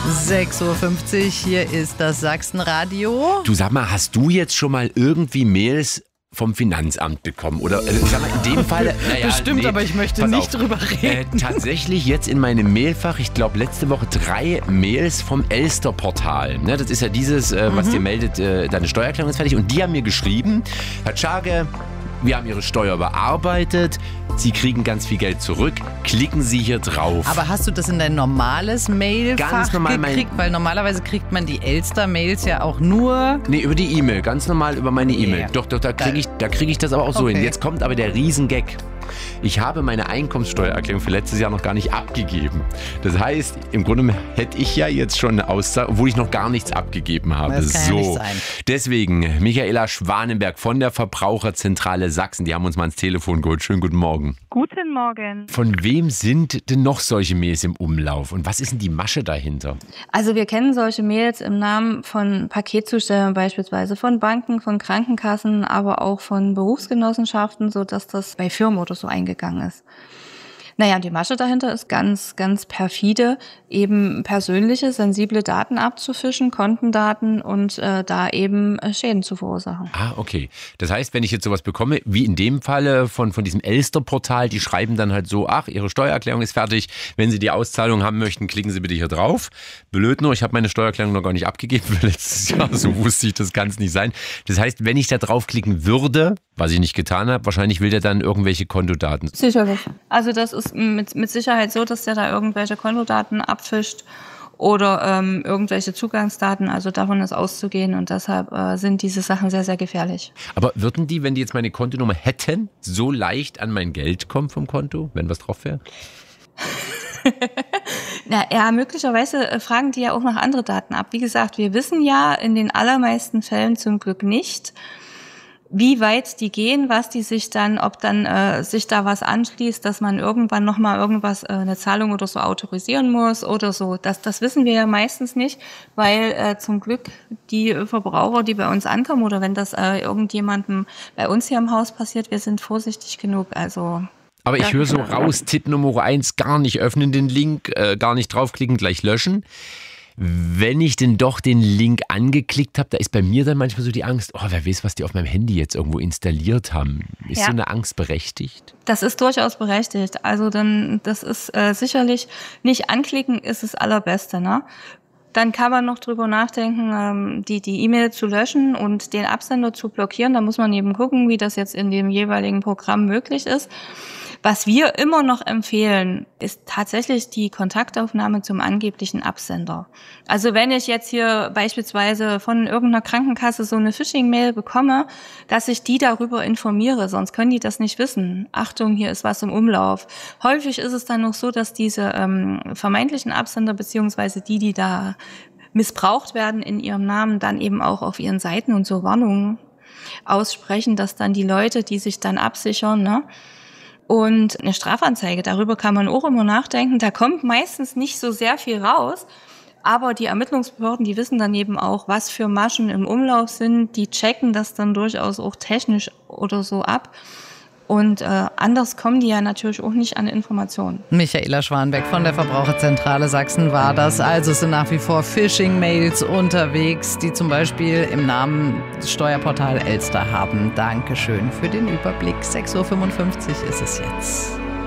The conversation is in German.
6:50 Uhr, hier ist das Sachsenradio. Du, sag mal, hast du jetzt schon mal irgendwie Mails vom Finanzamt bekommen? Oder sag mal, in dem Fall... Bestimmt, aber ich möchte nicht drüber reden. Tatsächlich jetzt in meinem Mailfach, ich glaube letzte Woche 3 Mails vom Elster-Portal. Ne, das ist ja dieses, was dir meldet, deine Steuererklärung ist fertig. Und die haben mir geschrieben, Herr Tschage, wir haben Ihre Steuer bearbeitet, Sie kriegen ganz viel Geld zurück, klicken Sie hier drauf. Aber hast du das in dein normales Mailfach ganz normal gekriegt? Weil normalerweise kriegt man die Elster-Mails ja auch nur... Nee, über die E-Mail, ganz normal über meine E-Mail. Yeah. Doch, da krieg ich das aber auch so hin. Jetzt kommt aber der Riesengag. Ich habe meine Einkommenssteuererklärung für letztes Jahr noch gar nicht abgegeben. Das heißt, im Grunde hätte ich ja jetzt schon eine Auszahlung, obwohl ich noch gar nichts abgegeben habe. Das kann ja nicht sein. Deswegen, Michaela Schwanenberg von der Verbraucherzentrale Sachsen, die haben uns mal ans Telefon geholt. Schönen guten Morgen. Guten Morgen. Von wem sind denn noch solche Mails im Umlauf? Und was ist denn die Masche dahinter? Also wir kennen solche Mails im Namen von Paketzustellern beispielsweise, von Banken, von Krankenkassen, aber auch von Berufsgenossenschaften, sodass das bei Firmen oder so eingegangen ist. Naja, die Masche dahinter ist ganz, ganz perfide, eben persönliche, sensible Daten abzufischen, Kontendaten und da eben Schäden zu verursachen. Ah, okay. Das heißt, wenn ich jetzt sowas bekomme, wie in dem Falle von diesem Elster-Portal, die schreiben dann halt so, ach, Ihre Steuererklärung ist fertig, wenn Sie die Auszahlung haben möchten, klicken Sie bitte hier drauf. Blöd nur, ich habe meine Steuererklärung noch gar nicht abgegeben für letztes Jahr, so wusste ich, das kann es nicht sein. Das heißt, wenn ich da draufklicken würde, was ich nicht getan habe, wahrscheinlich will der dann irgendwelche Kontodaten. Sicherlich. Also das ist mit Sicherheit so, dass der da irgendwelche Kontodaten abfischt oder irgendwelche Zugangsdaten. Also davon ist auszugehen und deshalb sind diese Sachen sehr, sehr gefährlich. Aber würden die, wenn die jetzt meine Kontonummer hätten, so leicht an mein Geld kommen vom Konto, wenn was drauf wäre? Ja, möglicherweise fragen die ja auch noch andere Daten ab. Wie gesagt, wir wissen ja in den allermeisten Fällen zum Glück nicht, wie weit die gehen, was die sich dann, ob dann sich da was anschließt, dass man irgendwann nochmal irgendwas, eine Zahlung oder so autorisieren muss oder so. Das wissen wir ja meistens nicht, weil zum Glück die Verbraucher, die bei uns ankommen oder wenn das irgendjemandem bei uns hier im Haus passiert, wir sind vorsichtig genug. Also. Aber ich höre so raus, Tipp Nummer 1, gar nicht öffnen den Link, gar nicht draufklicken, gleich löschen. Wenn ich denn doch den Link angeklickt habe, da ist bei mir dann manchmal so die Angst, oh, wer weiß, was die auf meinem Handy jetzt irgendwo installiert haben. Ist so eine Angst berechtigt? Das ist durchaus berechtigt. Also dann, das ist sicherlich, nicht anklicken ist das Allerbeste, ne? Dann kann man noch drüber nachdenken, die E-Mail zu löschen und den Absender zu blockieren. Da muss man eben gucken, wie das jetzt in dem jeweiligen Programm möglich ist. Was wir immer noch empfehlen, ist tatsächlich die Kontaktaufnahme zum angeblichen Absender. Also wenn ich jetzt hier beispielsweise von irgendeiner Krankenkasse so eine Phishing-Mail bekomme, dass ich die darüber informiere, sonst können die das nicht wissen. Achtung, hier ist was im Umlauf. Häufig ist es dann noch so, dass diese vermeintlichen Absender beziehungsweise die da missbraucht werden in ihrem Namen, dann eben auch auf ihren Seiten und so Warnungen aussprechen, dass dann die Leute, die sich dann absichern, ne? Und eine Strafanzeige, darüber kann man auch immer nachdenken. Da kommt meistens nicht so sehr viel raus, aber die Ermittlungsbehörden, die wissen dann eben auch, was für Maschen im Umlauf sind. Die checken das dann durchaus auch technisch oder so ab. Und anders kommen die ja natürlich auch nicht an Informationen. Michaela Schwanenberg von der Verbraucherzentrale Sachsen war das. Also es sind nach wie vor Phishing-Mails unterwegs, die zum Beispiel im Namen des Steuerportal Elster haben. Dankeschön für den Überblick. 6:55 Uhr ist es jetzt.